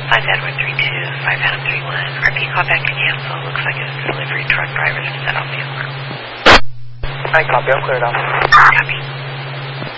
5 Edward 32, 5 Adam 31. RP call back to cancel. Looks like it's a delivery truck driver that set off the alarm. I copy. I'm cleared out. Copy.